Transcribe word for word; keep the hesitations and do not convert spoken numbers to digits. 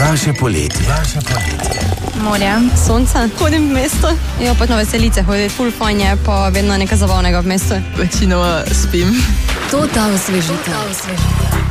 Vaše poletje. Vaše poletje. Morje, sonce, hodim v mesto. Jo, pač na veselice hoditi, ful fajn je, pa vedno nekaj zabavnega v mestu. Večinoma spim. To ta osvežitev.